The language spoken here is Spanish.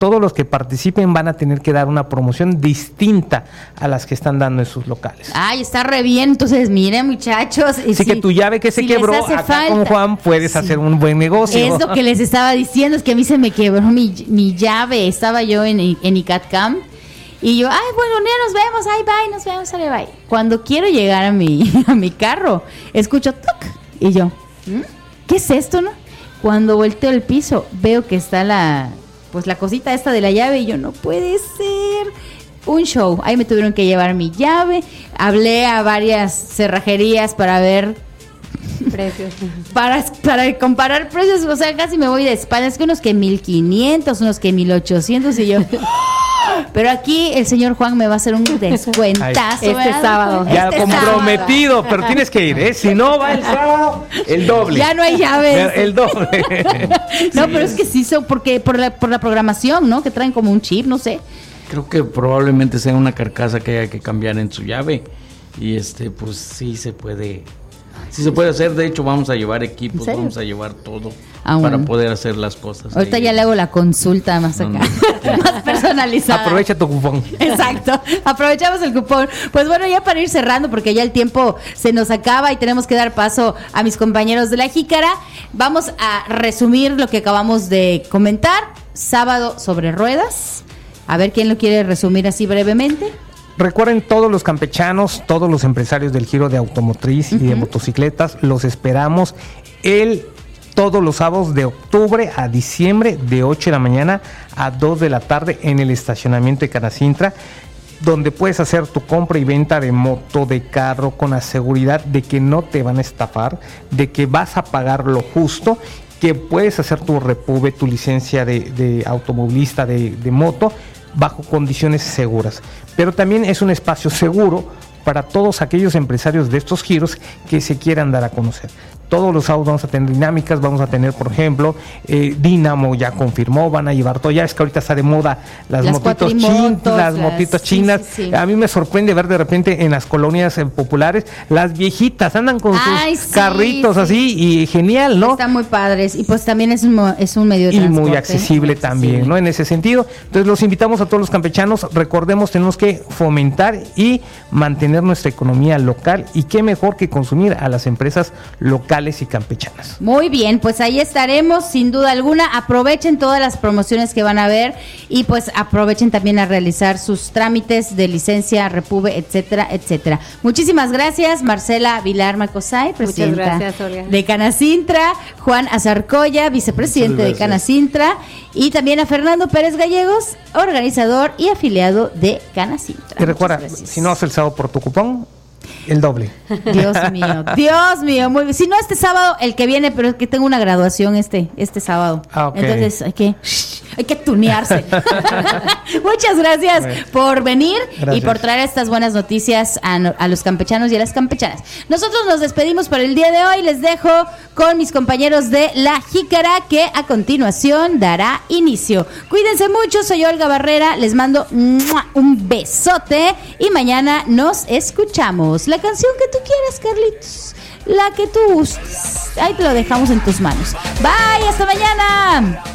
todos los que participen van a tener que dar una promoción distinta a las que están dando en sus locales. Ay, está re bien. Entonces, miren, muchachos. Así que tu llave que se quebró, acá falta, con Juan puedes hacer un buen negocio. Es lo que les estaba diciendo, es que a mí se me quebró mi llave. Estaba yo en ICATCAM y yo, ay, bueno, ya nos vemos, ay, bye, nos vemos, ay, bye. Cuando quiero llegar a mi carro, escucho toc y yo, ¿qué es esto, no? Cuando volteo el piso, veo que está la cosita esta de la llave y yo, no puede ser. Un show. Ahí me tuvieron que llevar mi llave. Hablé a varias cerrajerías para ver precios. Para comparar precios. O sea, casi me voy de espaldas. Que unos que 1,500, unos que 1,800 y yo... Pero aquí el señor Juan me va a hacer un descuentazo este sábado. Ya comprometido, pero tienes que ir, ¿eh? Si no va el sábado, el doble. Ya no hay llaves. El doble. No, pero es que sí son porque por la programación, ¿no? Que traen como un chip, no sé. Creo que probablemente sea una carcasa que haya que cambiar en su llave y pues sí se puede hacer. De hecho, vamos a llevar equipos, vamos a llevar todo para poder hacer las cosas. Ahorita ya le hago la consulta más acá, más personalizada. Aprovecha tu cupón. Exacto, aprovechamos el cupón. Pues bueno, ya para ir cerrando, porque ya el tiempo se nos acaba y tenemos que dar paso a mis compañeros de La Jícara, vamos a resumir lo que acabamos de comentar. Sábado sobre ruedas. A ver quién lo quiere resumir así brevemente. Recuerden, todos los campechanos, todos los empresarios del giro de automotriz y de motocicletas, los esperamos todos los sábados de octubre a diciembre, de 8 de la mañana a 2 de la tarde en el estacionamiento de Canacintra, donde puedes hacer tu compra y venta de moto, de carro, con la seguridad de que no te van a estafar, de que vas a pagar lo justo, que puedes hacer tu repube, tu licencia de automovilista de moto, bajo condiciones seguras. Pero también es un espacio seguro para todos aquellos empresarios de estos giros que se quieran dar a conocer. Todos los sábados vamos a tener dinámicas, vamos a tener, por ejemplo, Dynamo ya confirmó, van a llevar todo. Ya es que ahorita está de moda las motitos chinas. Sí. A mí me sorprende ver de repente en las colonias populares las viejitas andan con sus carritos así y genial, ¿no? Están muy padres y pues también es un medio de transporte. Y muy accesible también, ¿no? En ese sentido. Entonces los invitamos a todos los campechanos. Recordemos, tenemos que fomentar y mantener nuestra economía local y qué mejor que consumir a las empresas locales y campechanas. Muy bien, pues ahí estaremos sin duda alguna. Aprovechen todas las promociones que van a haber y pues aprovechen también a realizar sus trámites de licencia, repube, etcétera, etcétera. Muchísimas gracias, Marcela Vilar Macosay, presidenta de Canacintra, Juan Azarcoya, vicepresidente de Canacintra, y también a Fernando Pérez Gallegos, organizador y afiliado de Canacintra. Y recuerda, si no haces el sábado por tu cupón, el doble. Dios mío, muy bien. Si no este sábado, el que viene, pero es que tengo una graduación este sábado. Okay. Entonces hay que tunearse. Muchas gracias por venir y por traer estas buenas noticias a los campechanos y a las campechanas. Nosotros nos despedimos por el día de hoy. Les dejo con mis compañeros de La Jícara, que a continuación dará inicio. Cuídense mucho, soy Olga Barrera, les mando un besote y mañana nos escuchamos. La canción que tú quieras, Carlitos, la que tú gustes. Ahí te lo dejamos en tus manos. Bye, hasta mañana.